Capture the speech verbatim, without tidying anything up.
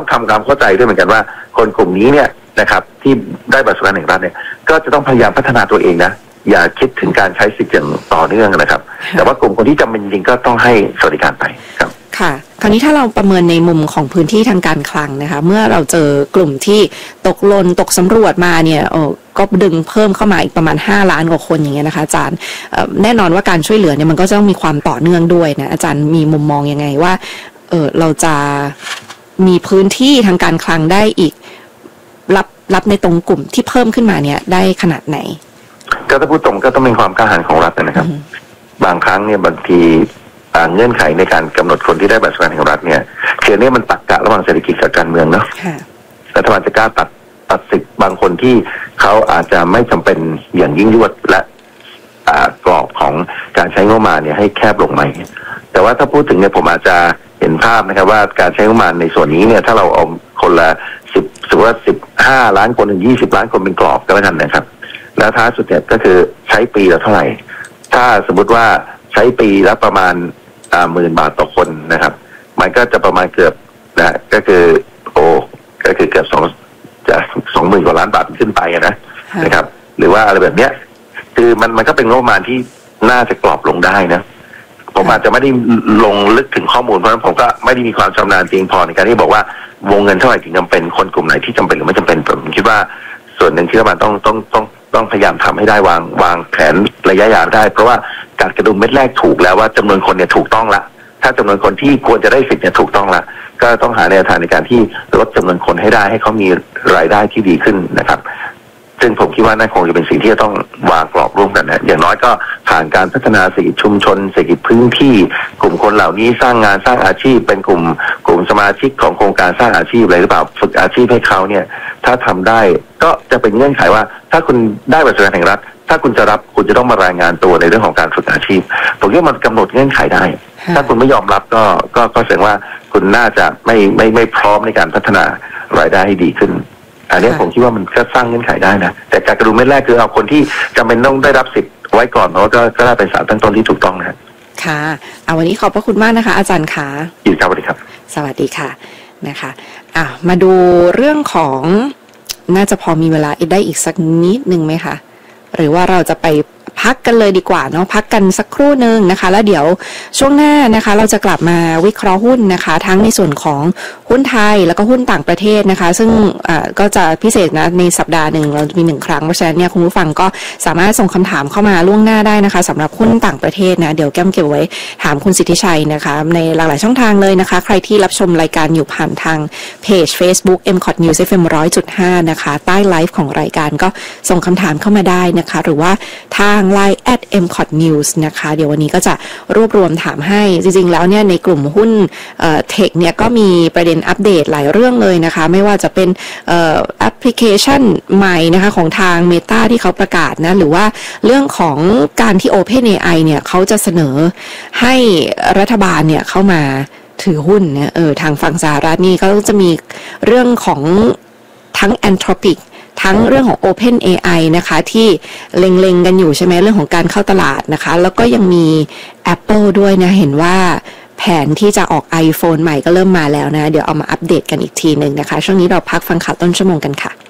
ทำความเข้าใจด้วยเหมือนกันว่าคนกลุ่มนี้เนี่ยนะครับที่ได้บัตรสวัสดิการแห่งรัฐเนี่ยก็จะต้องพยายามพัฒนาตัวเองนะอย่าคิดถึงการใช้สิทธิ์อย่างต่อเนื่องนะครับแต่ว่ากลุ่มคนที่จำเป็นจริงก็ต้องให้สวัสดิการไปครับค่ะคราวนี้ถ้าเราประเมินในมุมของพื้นที่ทางการคลังนะคะเมื่อเราเจอกลุ่มที่ตกหล่นตกสำรวจมาเนี่ยโอ้ก็ดึงเพิ่มเข้ามาอีกประมาณห้าล้านกว่าคนอย่างเงี้ยนะคะอาจารย์แน่นอนว่าการช่วยเหลือเนี่ยมันก็จะต้องมีความต่อเนื่องด้วยนะอาจารย์มีมุมมองยังไงว่าเออเราจะมีพื้นที่ทางการคลังได้อีกรับรับในตรงกลุ่มที่เพิ่มขึ้นมาเนี่ยได้ขนาดไหนก็ถ้าพูดตรงก็ต้องเป็นความกล้าหาญของรัฐนะครับบางครั้งเนี่ยบางทีเงื่อนไขในการกำหนดคนที่ได้บัตรสวัสดิการแห่งรัฐเนี่ยคือเนี่ยมันตัดกะระหว่างเศรษฐกิจกับการเมืองเนาะรัฐบาลจะกล้าตัดตัดสิทธิ์บางคนที่เขาอาจจะไม่จำเป็นอย่างยิ่งยวดและกรอบของการใช้งบประมาณเนี่ยให้แคบลงไหมแต่ว่าถ้าพูดถึงเนี่ยผมอาจจะเห็นภาพนะครับว่าการใช้งบประมาณในส่วนนี้เนี่ยถ้าเราเอาคนละสิบสมมติว่าสิบห้าล้านคนถึงยี่สิบล้านคนเป็นกรอบก็แล้วกันนะครับแล้วท้ายสุดเนี่ยก็คือใช้ปีละเท่าไหร่ถ้าสมมติว่าใช้ปีละประมาณอ่าหมื่นบาทต่อคนนะครับมันก็จะประมาณเกือบนะก็คือโอ้ก็คือเกือบสองจะสองหมื่นกว่าล้านบาทขึ้นไปนะนะครับหรือว่าอะไรแบบเนี้ยคือมันมันก็เป็นงบประมาณที่น่าจะกรอบลงได้นะผมอาจจะไม่ได้ลงลึกถึงข้อมูลเพราะฉะนั้นผมก็ไม่ได้มีความชำนาญเพียงพอในการที่บอกว่าวงเงินเท่าไหร่ถึงจำเป็นคนกลุ่มไหนที่จำเป็นหรือไม่จำเป็นผมคิดว่าส่วนหนึ่งที่รัฐบาลต้องต้องต้องต้องพยายามทำให้ได้วางวางแผนระยะยาวได้เพราะว่าการกระดุมเม็ดแรกถูกแล้วว่าจำนวนคนเนี่ยถูกต้องละถ้าจำนวนคนที่ควรจะได้สิทธิ์เนี่ยถูกต้องละก็ต้องหาแนวทางในการที่ลดจำนวนคนให้ได้ให้เขามีรายได้ที่ดีขึ้นนะครับซึ่งผมคิดว่านั่นคงจะเป็นสิ่งที่จะต้องวางกรอบร่วมกันนะอย่างน้อยก็ผ่านการพัฒนาเศรษฐกิจชุมชนเศรษฐกิจพื้นที่กลุ่มคนเหล่านี้สร้างงานสร้างอาชีพเป็นกลุ่มกลุ่มสมาชิกของโครงการสร้างอาชีพอะไรหรือเปล่าฝึกอาชีพให้เขาเนี่ยถ้าทำได้ก็จะเป็นเงื่อนไขว่าถ้าคุณได้บัตรสวัสดิการแห่งรัฐถ้าคุณจะรับคุณจะต้องมารายงานตัวในเรื่องของการฝึกอาชีพผมคิดว่ามันกำหนดเงื่อนไขได้ถ้าคุณไม่ยอมรับก็ก็ก็แสดงว่าคุณน่าจะไม่ไม่ไม่พร้อมในการพัฒนารายได้ให้ดีขึ้นอันนี้ผมคิดว่ามันก็สร้างเงื่อนไขได้นะแต่การกระดุมเม็ดแรกคือเอาคนที่จำเป็นต้องได้รับสิทธิ์ไว้ก่อนเพราะก็ก็ได้เป็นสารตั้งต้นที่ถูกต้องนะค่ะเอาวันนี้ขอบพระคุณมากนะคะอาจารย์ค่ะยินดีครับสวัสดีครับสวัสดีค่ะนะคะอ่ะมาดูเรื่องของน่าจะพอมีเวลาได้อีกสักนิดนึงไหมคะหรือว่าเราจะไปพักกันเลยดีกว่าเนาะพักกันสักครู่นึงนะคะแล้วเดี๋ยวช่วงหน้านะคะเราจะกลับมาวิเคราะห์หุ้นนะคะทั้งในส่วนของหุ้นไทยแล้วก็หุ้นต่างประเทศนะคะซึ่งอ่าก็จะพิเศษนะในสัปดาห์หนึ่งเรามีหนึ่งครั้งเพราะฉะนั้นเนี่ยคุณผู้ฟังก็สามารถส่งคำถามเข้ามาล่วงหน้าได้นะคะสำหรับหุ้นต่างประเทศนะเดี๋ยวแก้มเก็บไว้ถามคุณสิทธิชัยนะคะในหลากหลายช่องทางเลยนะคะใครที่รับชมรายการอยู่ผ่านทางเพจ Facebook เอ็ม คอท News เอฟ เอ็ม หนึ่งร้อยจุดห้า นะคะใต้ไลฟ์ของรายการก็ส่งคำถามเข้ามาได้นะคะหรือว่าทาง ไลน์ แอท เอ็ม คอท นิวส์ นะคะเดี๋ยววันนี้ก็จะรวบรวมถามให้จริงๆแล้วเนี่ยในกลุ่มหุ้นเอ่อเทคเนี่ยก็มีประเด็นอัปเดตหลายเรื่องเลยนะคะไม่ว่าจะเป็นเอ่อแอปพลิเคชันใหม่นะคะของทาง Meta ที่เขาประกาศนะหรือว่าเรื่องของการที่ OpenAI เนี่ยเขาจะเสนอให้รัฐบาลเนี่ยเข้ามาถือหุ้นเนี่ยเออทางฝั่งสหรัฐนี่ก็จะมีเรื่องของทั้ง Anthropicทั้งเรื่องของ OpenAI นะคะที่เล็งๆกันอยู่ใช่ไหมเรื่องของการเข้าตลาดนะคะแล้วก็ยังมี Apple ด้วยนะเห็นว่าแผนที่จะออก iPhone ใหม่ก็เริ่มมาแล้วนะเดี๋ยวเอามาอัปเดตกันอีกทีนึงนะคะช่วงนี้เราพักฟังข่าวต้นชั่วโมงกันค่ะ